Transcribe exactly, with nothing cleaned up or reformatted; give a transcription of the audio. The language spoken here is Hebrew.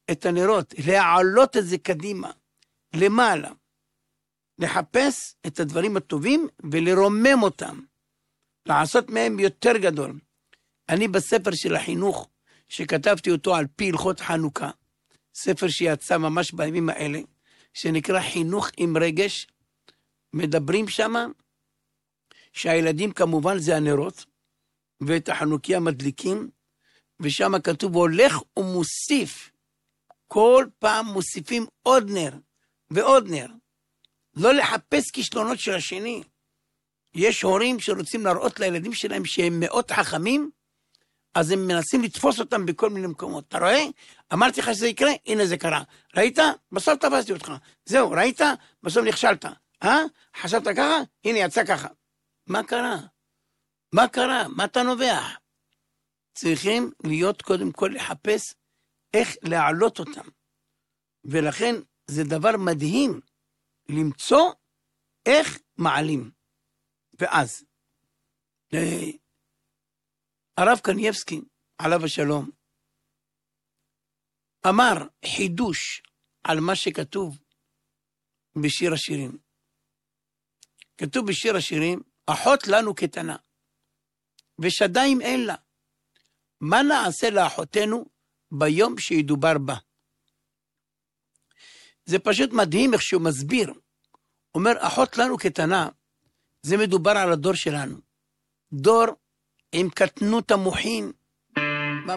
את הנרות, להעלות את זה קדימה, למעלה, לחפש את הדברים הטובים ולרומם אותם, לעשות מהם יותר גדול. אני בספר של החינוך, שכתבתי אותו על פי הלכות חנוכה, ספר שיצא ממש בימים האלה, שנקרא חינוך עם רגש, מדברים שמה, שהילדים כמובן זה הנרות, ואת החנוכיה מדליקים, ושם כתוב הולך ומוסיף, כל פעם מוסיפים עוד נר, ועוד נר, לא לחפש כישלונות של השני. יש הורים שרוצים להראות לילדים שלהם שהם מאוד חכמים, אז הם מנסים לתפוס אותם בכל מיני מקומות. אתה רואה? אמרתי לך שזה יקרה, הנה זה קרה. ראית? בסוף תפסתי אותך. זהו, ראית? בסוף נכשלת. אה? חשבת ככה? הנה יצא ככה. מה קרה? מה קרה? מה אתה נובח? צריכים להיות קודם כל לחפש איך להעלות אותם. ולכן זה דבר מדהים למצוא איך מעלים. ואז, הרב קנייבסקי, עליו השלום, אמר חידוש על מה שכתוב בשיר השירים. כתוב בשיר השירים, אחות לנו קטנה, ושדיים אין לה. מה נעשה לאחותנו ביום שידובר בה? זה פשוט מדהים איך שהוא מסביר. אומר, אחות לנו קטנה, זה מדובר על הדור שלנו. דור עם קטנות המוחין,